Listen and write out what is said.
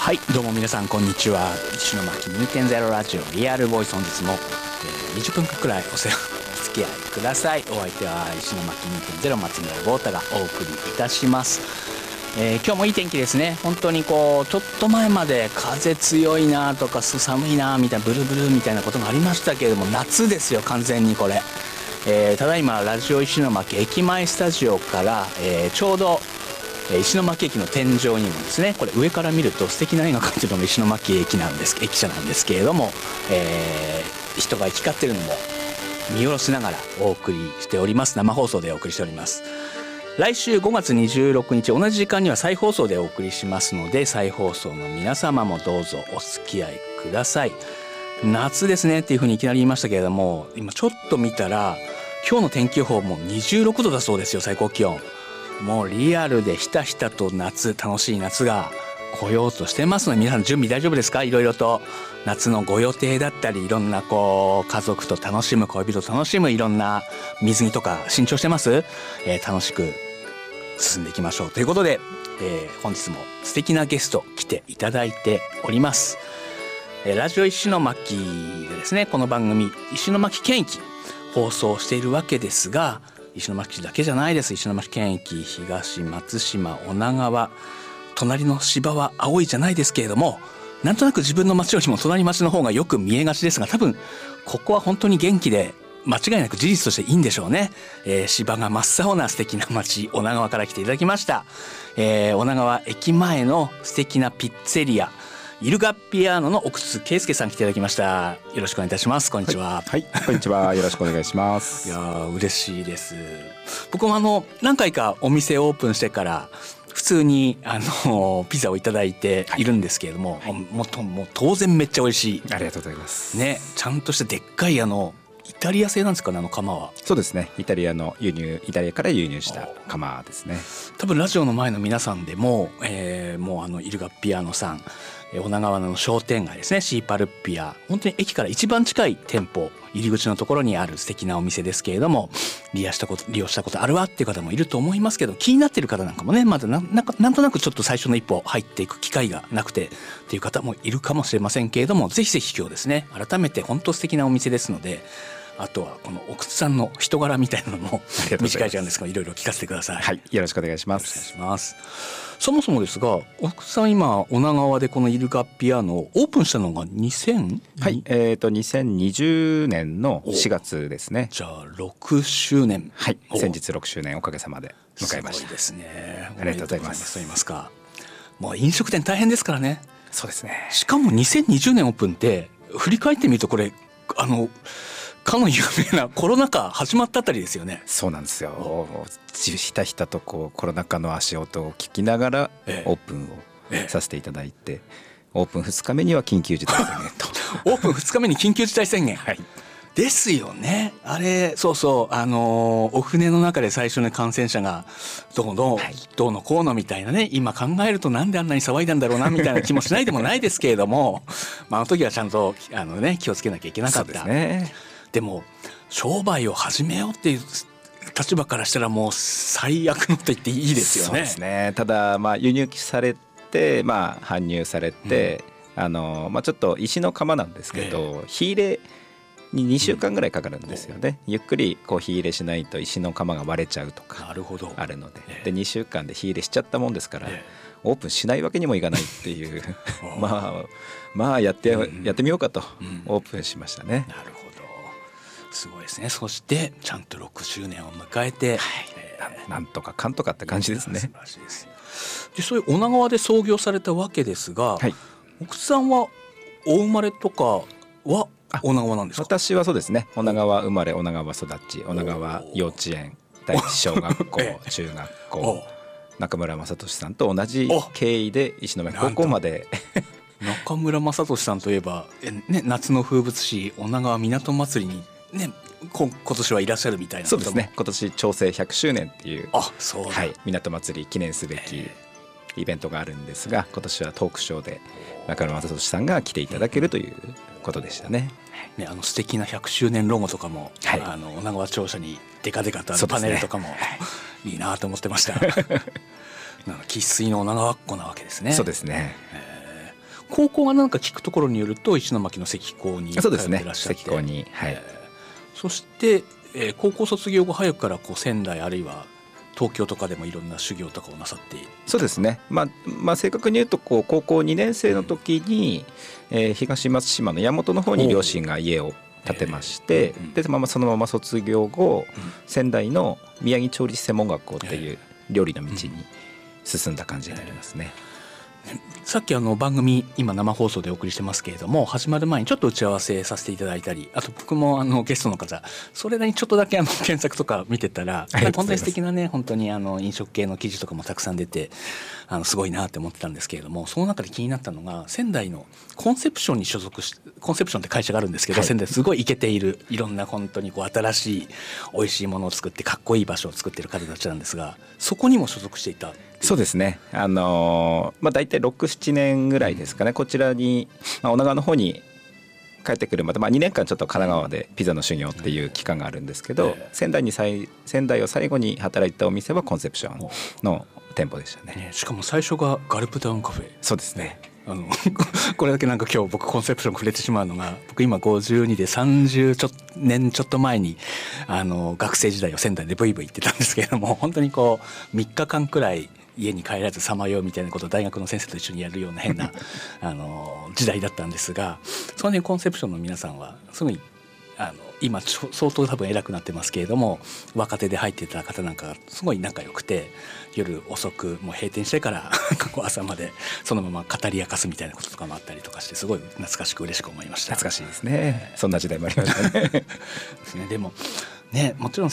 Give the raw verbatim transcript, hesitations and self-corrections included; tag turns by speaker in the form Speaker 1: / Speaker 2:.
Speaker 1: はい、どうも皆さんこんにちは。石巻 にてんゼロ ラジオリアルボイス、本日も、えー、にじゅっぷんかんくらいお世話お付き合いください。お相手は石巻 にてんゼロ 松村豪太がお送りいたします。えー、今日もいい天気ですね。本当にこうちょっと前まで風強いなとか寒いなみたいな、ブルブルみたいなことがありましたけれども、夏ですよ完全にこれ。えー、ただいまラジオ石巻駅前スタジオから、えー、ちょうど石巻駅の天井にもですね、これ上から見ると素敵な絵が描いてるのが石巻駅なんです駅舎なんですけれども、えー、人が行き交ってるのも見下ろしながらお送りしております。生放送でお送りしております。来週ごがつにじゅうろくにち同じ時間には再放送でお送りしますので、再放送の皆様もどうぞお付き合いください。夏ですねっていうふうにいきなり言いましたけれども、今ちょっと見たら今日の天気予報もにじゅうろくどだそうですよ。最高気温もうリアルでひたひたと夏、楽しい夏が来ようとしてますので、皆さん準備大丈夫ですか？いろいろと夏のご予定だったり、いろんなこう家族と楽しむ、恋人と楽しむ、いろんな水着とか新調してます？えー、楽しく進んでいきましょうということで、えー、本日も素敵なゲスト来ていただいております。えー、ラジオ石巻でですね、この番組石巻県域放送しているわけですが、石巻市だけじゃないです。石巻県域、東松島、女川、隣の芝は青いじゃないですけれども、なんとなく自分の町よりも隣町の方がよく見えがちですが、多分ここは本当に元気で間違いなく事実としていいんでしょうね。えー、芝が真っ青な素敵な町、女川から来ていただきました。えー、女川駅前の素敵なピッツェリアイルガッピアーノの奥津圭介さん来ていただきました。よろしくお願いいたします。こんにちは。
Speaker 2: はい、はい、こんにちは。よろしくお願いします。
Speaker 1: いや嬉しいです。僕もあの何回かお店オープンしてから普通にあのピザをいただいているんですけれども、はい、もっともう当然めっちゃ美味しい。
Speaker 2: ありがとうございます
Speaker 1: ね。ちゃんとしたでっかいあのイタリア製なんですかね、あの窯は。
Speaker 2: そうですね、イタリアの輸入イタリアから輸入した窯ですね。
Speaker 1: 多分ラジオの前の皆さんでも、えー、もうあのイルガッピアーノさん、女川の商店街ですね、シーパルピア、本当に駅から一番近い店舗入り口のところにある素敵なお店ですけれども、利用したこと利用したことあるわっていう方もいると思いますけど、気になっている方なんかもね、まだ な, なんかなんとなくちょっと最初の一歩入っていく機会がなくてっていう方もいるかもしれませんけれども、ぜひぜひ今日ですね、改めて本当素敵なお店ですので、あとはこの奥津さんの人柄みたいなのも短い時間ですがいろいろ聞かせてください。
Speaker 2: はい、よろしくお願いします。
Speaker 1: よろしくお願いします。そもそもですが、奥津さん今女川でこのイルガッピアーノをオープンしたのがにせん、
Speaker 2: はい、えーとにせんにじゅうねんのしがつですね。
Speaker 1: じゃあろくしゅうねん。
Speaker 2: はい、先日ろくしゅうねんおかげさまで迎えました。
Speaker 1: すごいですね。
Speaker 2: ありがとうございます。
Speaker 1: と言いますか、もう飲食店大変ですからね。
Speaker 2: そうですね。
Speaker 1: しかもにせんにじゅうねんオープンって振り返ってみると、これあのかの有名なコロナ禍始まったあたりですよね。
Speaker 2: そうなんですよ。ひたひたとこうコロナ禍の足音を聞きながらオープンをさせていただいて、ええ、オープンふつかめには緊急事態宣言と
Speaker 1: オープンふつかめに緊急事態宣言、
Speaker 2: はい、
Speaker 1: ですよね。あれそうそうあのお船の中で最初の感染者がどうの、はい、どうのこうのみたいなね、今考えるとなんであんなに騒いだんだろうなみたいな気もしないでもないですけれどもまあ、あの時はちゃんとあの、ね、気をつけなきゃいけなかった。
Speaker 2: そうですね。
Speaker 1: でも商売を始めようっていう立場からしたらもう最悪のと言っていいですよね。
Speaker 2: そうですね。ただまあ輸入されて、まあ、搬入されて、うん、あのまあ、ちょっと石の窯なんですけど、えー、火入れににしゅうかんぐらいかかるんですよね、うん、ゆっくりこう火入れしないと石の窯が割れちゃうとかあるので、えー、でにしゅうかんで火入れしちゃったもんですから、えー、オープンしないわけにもいかないっていうまあまあやって、うん、やってみようかと、うん、オープンしましたね。
Speaker 1: なるほど、すごいですね。そしてちゃんとろくしゅうねんを迎えて、はい、
Speaker 2: えー、な, なんとかかんとかって感じですね。
Speaker 1: 素晴らしいです。でそういう女川で創業されたわけですが、はい、奥津さんはお生まれとかは女川なんですか？
Speaker 2: 私はそうですね、女川生まれ女川育ち、女川幼稚園第一小学校ええ、中学校、中村雅俊さんと同じ経緯で石巻高校まで
Speaker 1: 中村雅俊さんといえば、ね、夏の風物詩女川港祭りに、ね、こ今年はいらっしゃるみたいな。
Speaker 2: そうですね、今年長征ひゃくしゅうねんっていう、
Speaker 1: あ、そうだ、
Speaker 2: はい、港祭り記念すべきイベントがあるんですが、今年はトークショーで中村雅俊さんが来ていただけるということでしたね。
Speaker 1: ね、あの素敵なひゃくしゅうねんロゴとかも、はい、あの女川庁舎にデカデカとあるパネルとかも、ね、いいなと思ってました生粋の女川っ子なわけですね。
Speaker 2: そうですね、
Speaker 1: えー高校がなんか聞くところによると石巻の関高に通って
Speaker 2: そうですね
Speaker 1: らっしゃって、
Speaker 2: 関高に、はい、
Speaker 1: えー、そして、えー、高校卒業後早くからこう仙台あるいは東京とかでもいろんな修行とかをなさっている。
Speaker 2: そうですね、まあまあ、正確に言うとこう高校にねん生の時に、うん、えー、東松島の山本の方に両親が家を建てまして、えーうん、でまあ、そのまま卒業後、うん、仙台の宮城調理師専門学校っていう料理の道に進んだ感じになりますね。
Speaker 1: えー、さっきあの番組今生放送でお送りしてますけれども、始まる前にちょっと打ち合わせさせていただいたり、あと僕もあのゲストの方それなりにちょっとだけあの検索とか見てたら本当に素敵なね、本当にあの飲食系の記事とかもたくさん出て、あのすごいなって思ってたんですけれども、その中で気になったのが仙台のコンセプションに所属しコンセプションって会社があるんですけど、はい、仙台すごいイケているいろんな本当にこう新しい美味しいものを作ってかっこいい場所を作っている方たちなんですが、そこにも所属していた。
Speaker 2: そうですね、あのーまあ、大体ろく、ななねんぐらいですかね、こちらに、まあ、女川の方に帰ってくるまで、まあ、にねんかんちょっと神奈川でピザの修行っていう期間があるんですけど、仙台に最仙台を最後に働いたお店はコンセプションの店舗でしたね。
Speaker 1: しかも最初がガルプタウンカフェ。
Speaker 2: そうですね、
Speaker 1: あのこれだけなんか今日僕コンセプション触れてしまうのが、僕今ごじゅうにでさんじゅうねんちょっと前にあの学生時代を仙台でブイブイ行ってたんですけれども、本当にこうみっかかんくらい家に帰らずさまようみたいなことを大学の先生と一緒にやるような変なあの時代だったんですが、その辺コンセプションの皆さんはすごいあの今相当多分偉くなってますけれども、若手で入ってた方なんかがすごい仲良くて、夜遅くもう閉店してから朝までそのまま語り明かすみたいなこととかもあったりとかして、すごい懐かしく嬉しく思いました。
Speaker 2: 懐かしいですね、そんな時代もありましたね
Speaker 1: ですね。でもね、もちろん